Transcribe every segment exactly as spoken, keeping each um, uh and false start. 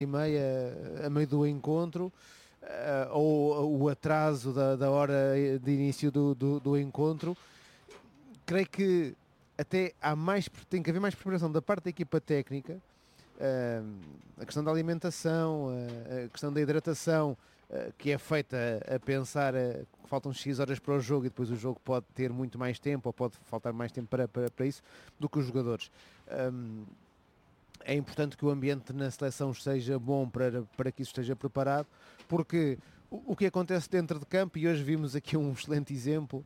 e meia a meio do encontro, uh, ou o atraso da, da hora de início do, do, do encontro. Creio que até há mais, tem que haver mais preparação da parte da equipa técnica, uh, a questão da alimentação, uh, a questão da hidratação, uh, que é feita a, a pensar uh, que faltam X horas para o jogo e depois o jogo pode ter muito mais tempo ou pode faltar mais tempo para, para, para isso, do que os jogadores. Um, É importante que o ambiente na seleção seja bom para, para que isso esteja preparado, porque o, o que acontece dentro de campo, e hoje vimos aqui um excelente exemplo,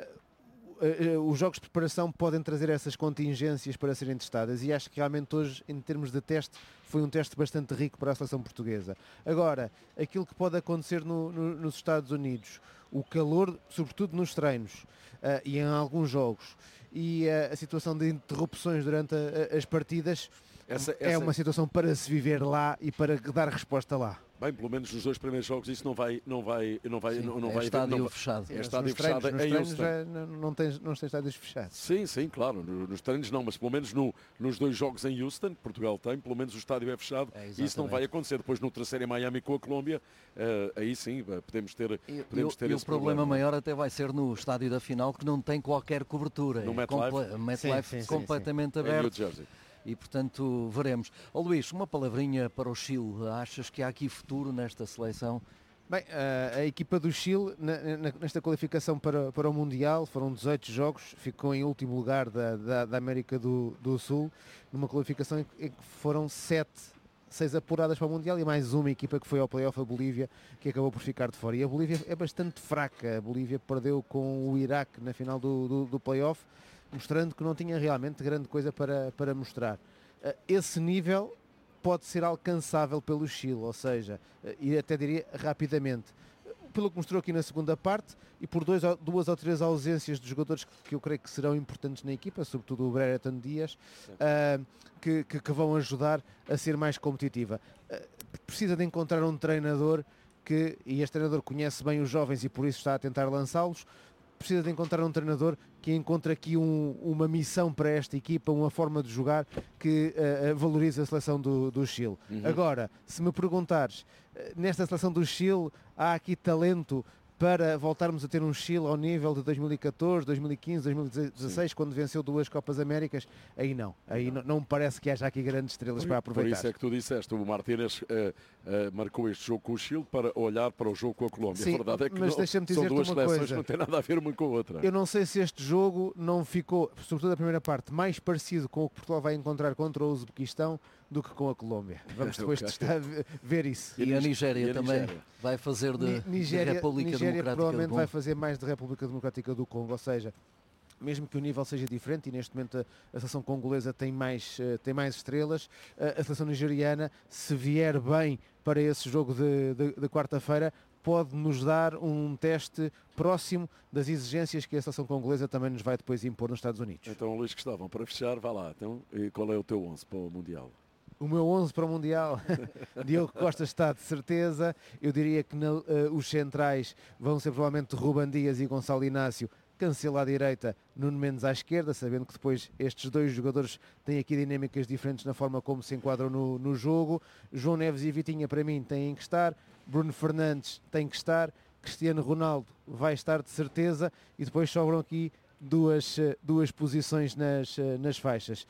uh, uh, os jogos de preparação podem trazer essas contingências para serem testadas, e acho que realmente hoje, em termos de teste, foi um teste bastante rico para a seleção portuguesa. Agora, aquilo que pode acontecer no, no, nos Estados Unidos, o calor, sobretudo nos treinos uh, e em alguns jogos, e uh, a situação de interrupções durante a, a, as partidas, Essa, essa... é uma situação para se viver lá e para dar resposta lá. Bem, pelo menos nos dois primeiros jogos isso não vai, não vai, não vai, sim, não, não é vai estádio não, fechado. É estádio nos fechado. Treinos, em nos treinos já não, não, tem, não tem estádios fechados. Sim, sim, claro. Nos treinos não, mas pelo menos no, nos dois jogos em Houston, que Portugal tem, pelo menos o estádio é fechado. É, e isso não vai acontecer. Depois no terceiro em Miami com a Colômbia, uh, aí sim podemos ter, e, podemos ter e esse o problema problema. maior até vai ser no estádio da final, que não tem qualquer cobertura. No é MetLife, comple- MetLife sim, sim, completamente sim, sim. aberto. Em New Jersey. E portanto veremos. Ó Luís, uma palavrinha para o Chile. Achas que há aqui futuro nesta seleção? Bem, a, a equipa do Chile, na, na, nesta qualificação para, para o Mundial, foram dezoito jogos, ficou em último lugar da, da, da América do, do Sul, numa qualificação em, em que foram sete, seis apuradas para o Mundial e mais uma equipa que foi ao play-off, a Bolívia, que acabou por ficar de fora. E a Bolívia é bastante fraca, a Bolívia perdeu com o Iraque na final do, do, do play-off, mostrando que não tinha realmente grande coisa para, para mostrar. Esse nível pode ser alcançável pelo Chile, ou seja, e até diria rapidamente, pelo que mostrou aqui na segunda parte e por dois, duas ou três ausências de jogadores que, que eu creio que serão importantes na equipa, sobretudo o Brereton Dias, uh, que, que, que vão ajudar a ser mais competitiva. Uh, precisa de encontrar um treinador que, e este treinador conhece bem os jovens e por isso está a tentar lançá-los, precisa de encontrar um treinador que encontre aqui um, uma missão para esta equipa, uma forma de jogar que uh, valorize a seleção do, do Chile. Uhum. Agora, se me perguntares, uh, nesta seleção do Chile há aqui talento para voltarmos a ter um Chile ao nível de dois mil e catorze, dois mil e quinze, dois mil e dezasseis, sim, quando venceu duas Copas Américas? Aí não, aí não, não me parece que haja aqui grandes estrelas por, para aproveitar. Por isso é que tu disseste, o Martínez uh, uh, marcou este jogo com o Chile para olhar para o jogo com a Colômbia. Sim, a verdade é que mas não, deixa-me são duas uma seleções coisa. que não têm nada a ver uma com a outra. Eu não sei se este jogo não ficou, sobretudo a primeira parte, mais parecido com o que Portugal vai encontrar contra o Uzbequistão do que com a Colômbia. Vamos depois testar, ver isso. E, e a Nigéria e a também Nigéria. vai fazer de, Nigéria, de República Nigéria Democrática provavelmente do Congo. vai fazer mais de República Democrática do Congo, ou seja, mesmo que o nível seja diferente, e neste momento a, a seleção congolesa tem mais, uh, tem mais estrelas, uh, a seleção nigeriana, se vier bem para esse jogo de, de, de quarta-feira, pode nos dar um teste próximo das exigências que a seleção congolesa também nos vai depois impor nos Estados Unidos. Então, Luís Cristóvão, para fechar, vá lá. Então, e qual é o teu onze para o Mundial? O meu onze para o Mundial, Diogo Costa está de certeza. Eu diria que na, uh, os centrais vão ser provavelmente Ruben Dias e Gonçalo Inácio, Cancelo à direita, Nuno Mendes à esquerda, sabendo que depois estes dois jogadores têm aqui dinâmicas diferentes na forma como se enquadram no, no jogo. João Neves e Vitinha para mim têm que estar, Bruno Fernandes tem que estar, Cristiano Ronaldo vai estar de certeza e depois sobram aqui duas, duas posições nas, nas faixas,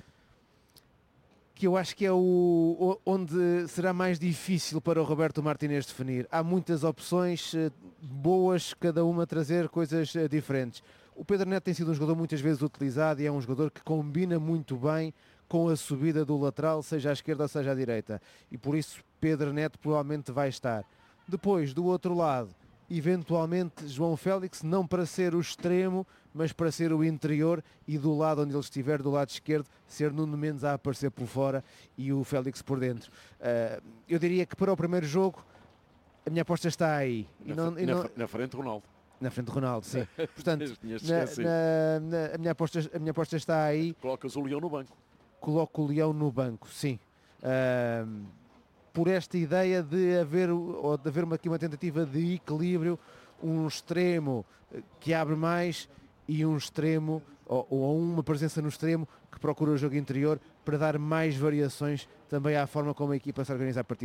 que eu acho que é o, onde será mais difícil para o Roberto Martínez definir. Há muitas opções boas, cada uma a trazer coisas diferentes. O Pedro Neto tem sido um jogador muitas vezes utilizado e é um jogador que combina muito bem com a subida do lateral, seja à esquerda ou seja à direita. E por isso Pedro Neto provavelmente vai estar. Depois, do outro lado, eventualmente João Félix, não para ser o extremo, mas para ser o interior e do lado onde ele estiver, do lado esquerdo, ser Nuno Mendes a aparecer por fora e o Félix por dentro. Uh, eu diria que para o primeiro jogo a minha aposta está aí. Na, e não, na, e não... na frente Ronaldo. Na frente do Ronaldo, sim. Portanto, na, na, na, a, minha aposta, a minha aposta está aí. Colocas o Leão no banco. Coloco o Leão no banco, sim. Uh, por esta ideia de haver, ou de haver uma, aqui uma tentativa de equilíbrio, um extremo que abre mais e um extremo, ou, ou uma presença no extremo que procura o jogo interior para dar mais variações também à forma como a equipa se organiza a partir